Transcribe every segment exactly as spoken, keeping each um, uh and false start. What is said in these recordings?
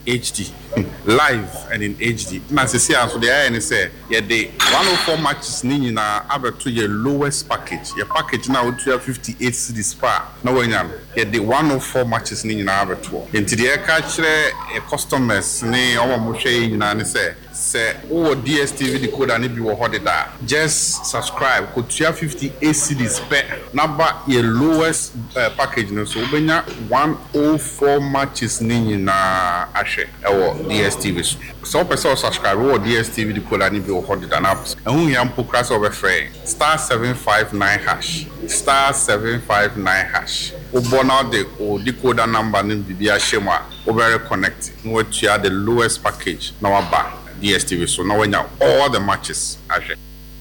H D. Live and in H D. Na se see so the I say yeah the one oh four matches ni na abeto your lowest package. Your package now two fifty-eight cedis per. Na when yeah the one oh four matches ni na abeto. Into the eka kire customers ni omo mo hwe na ne say say o D S T V decoder ni bi wo hode da. Just subscribe ko two fifty-eight cedis per. Number your lowest uh, package no so obenya one oh four matches ni na ahwe ewo D S T V. So person subscribe to D S T V decoder ni bi wo hode da na. Ehun ya mpo class over free. Star seven five nine hash. Star seven five nine hash. Obona de o decoder number ni bi ahwe over connect. No tia the lowest package na waba D S T V so now when you all the matches ahwe.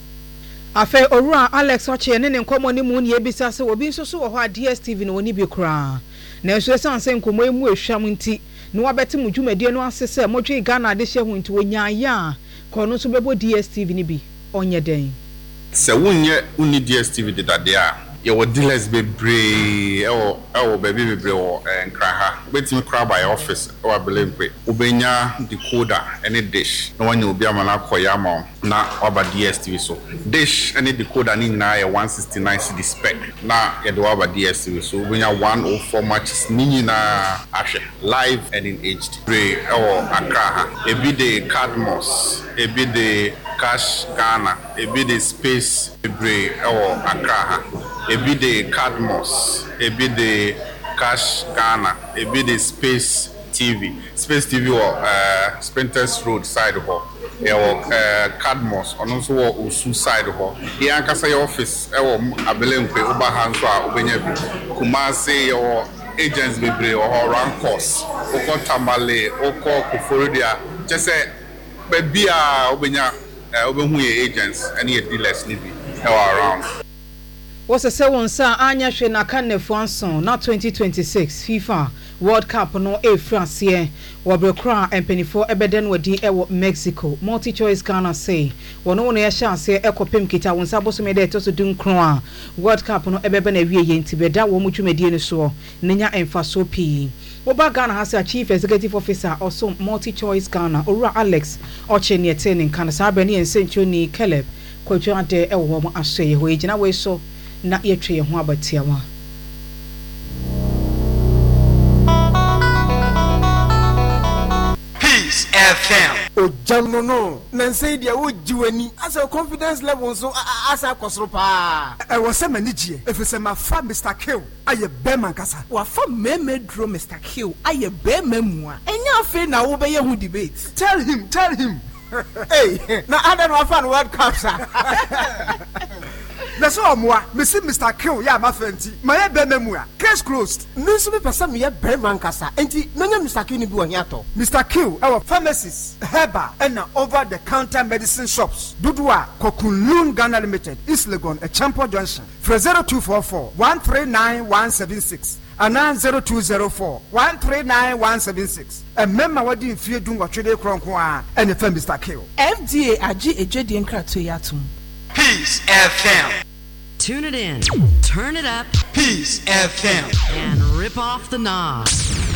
Afe Orua Alex Oche ne ne nkomo ni mu ne ebisa se obi nso so wo ho D S T V no woni bi kra. Na nso san se nkomo emu ehwam nti no wabeti mu dwumadie no asese modwe Ghana de hye hu nti wonya ya ko no so bebo D S T V ni bi onye den. Se wonye uni D S T V de dade a ye wo dealers be bree e wo e wo baby be bree wo nkra ha betimi kra by office e wa belempe obenya decoder any dish no wanya obi amana koya ma na oba D S T V so dish any decoder ni na ye one sixty-nine cedis spec na ye do oba D S T V so obenya one oh four matches ni na ahwe live and in H D bree e wo akra ha e bi de Cadmos e bi de Cash Ghana e bi de Space bree e wo akra ha ebi de Cadmos, ebi de Cash Ghana, ebi de Space T V. Space T V or uh, Sprinters Road side ho. E or uh, Cadmos, and also or Osu side ho. E ankasa your office, e wo abelempe oba hanso a obenye bi. Kumasi or agents bebre or rank course. Oko Tamale, oko Koforidia. Just say baby a obenya obenhu ye agents and ye dealers ni bi. E around. Was a seven sa anya hwe na kan ne fonson na twenty twenty-six FIFA World Cup no e France ye wobrekra empenifo ebeden wadi e wo Mexico multi choice Ghana say wono no ye chance e kopem kita wonsa bosome de to so dunkron a World Cup no ebebe na wie ye ntibeda wo mutwumedie ne so nenya emfaso pi Oba Ghana has a chief executive officer also multi choice Ghana Orua Alex Oche ne tenin kan sa bani en sencho ni Caleb kwatwa de e wo mo aseye ho egina we so na yetwe ho abatiawa Peace F M o jamno no na say dia wo jiwani as a confidence level so as a kosoro pa e wo se manigye efese ma fa Mister Kill aye Beman kasa wa fa meme dro Mister Kill aye Beman mu a enya afi na wo be ye hu debate tell him tell him hey na ada no fa no World Cup sa na so amwa Mister Mister Kill ya ma fenti ma ye Beman mu a case closed me so be person me ye Beman kasa enti menya Mister Kill ni bi wo hiato Mister Kill our pharmacies herba and over the counter medicine shops Dudua Kokunlun Ghana Limited East Legon a Champion Junction for zero two four four, one three nine one seven six and zero two zero four, one three nine one seven six and member what do you feel doing what trade kronko and the Mister Kill F D A agi ejedi nkrato yatum Peace F M Tune it in, turn it up, Peace F M and rip off the knob.